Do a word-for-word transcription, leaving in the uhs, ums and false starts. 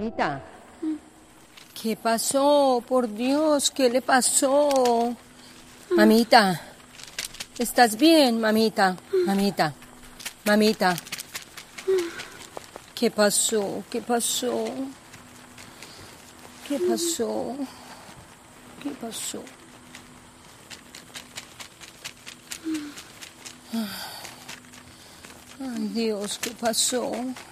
Mamita, ¿qué pasó? Por Dios, ¿qué le pasó? Mamita, ¿estás bien, mamita? Mamita, mamita. ¿Qué pasó? ¿Qué pasó? ¿Qué pasó? ¿Qué pasó? Ay, Dios, ¿qué pasó?